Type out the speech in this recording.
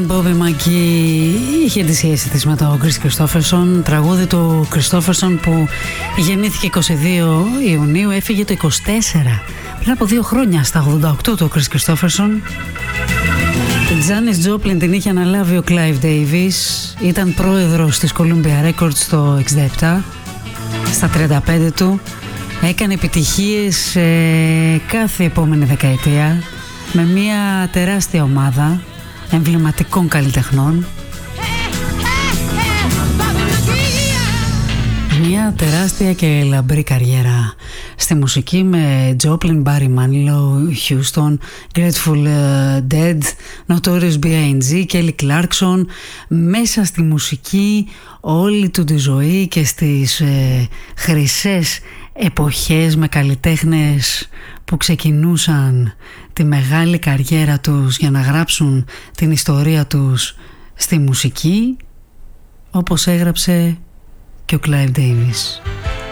Bobby McGee είχε τη σχέση της με τον Chris Christopherson, τραγούδι του Christopherson που γεννήθηκε 22 Ιουνίου, έφυγε το 24, πριν από 2 χρόνια, στα 88 το Chris Christopherson. Την Janis Joplin την είχε αναλάβει ο Clive Davis, ήταν πρόεδρος της Columbia Records το 67, στα 35 του, έκανε επιτυχίες κάθε επόμενη δεκαετία με μια τεράστια ομάδα εμβληματικών καλλιτεχνών. Μια τεράστια και λαμπρή καριέρα στη μουσική με Joplin, Barry Manilow, Houston, Grateful Dead, Notorious B.I.G., Kelly Clarkson. Μέσα στη μουσική όλη του τη ζωή και στις χρυσές εποχές με καλλιτέχνες που ξεκινούσαν τη μεγάλη καριέρα τους για να γράψουν την ιστορία τους στη μουσική, όπως έγραψε και ο Clive Davis.